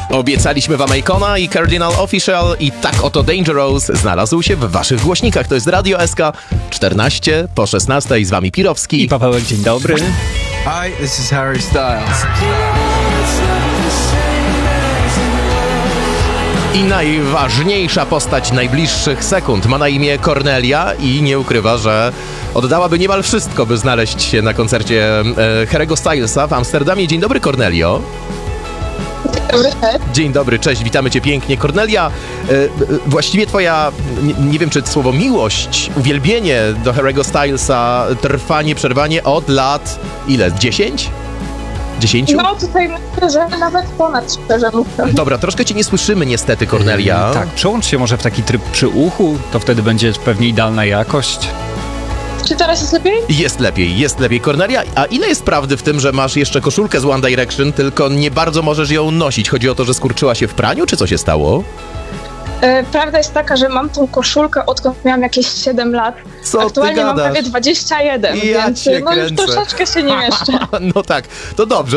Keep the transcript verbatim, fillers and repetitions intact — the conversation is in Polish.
Obiecaliśmy wam Akona i Cardinal Official i tak oto Dangerous znalazł się w waszych głośnikach. To jest Radio S K, czternaście po szesnastej, z wami Pirowski i Pawełek, dzień dobry. Hi, this is Harry Styles. I najważniejsza postać najbliższych sekund ma na imię Cornelia i nie ukrywa, że oddałaby niemal wszystko, by znaleźć się na koncercie e, Harry'ego Stylesa w Amsterdamie. Dzień dobry, Cornelio. Dzień dobry, cześć. Dzień dobry, cześć, witamy cię pięknie. Cornelia, e, właściwie twoja, nie, nie wiem czy słowo miłość, uwielbienie do Harry'ego Stylesa trwa nieprzerwanie od lat, ile, dziesięć? Dziesięciu? No tutaj myślę, że nawet ponad, szczerze mówiąc. Dobra, troszkę cię nie słyszymy niestety, Cornelia. Yy, tak, przełącz się może w taki tryb przy uchu, to wtedy będzie pewnie idealna jakość. Czy teraz jest lepiej? Jest lepiej, jest lepiej. Cornelia, a ile jest prawdy w tym, że masz jeszcze koszulkę z One Direction, tylko nie bardzo możesz ją nosić? Chodzi o to, że skurczyła się w praniu, czy co się stało? E, prawda jest taka, że mam tą koszulkę, odkąd miałam jakieś siedem lat. Co Aktualnie ty mam gadasz? prawie dwadzieścia jeden, Ja więc cię no już kręcę. troszeczkę się nie mieszczę. No tak, to dobrze.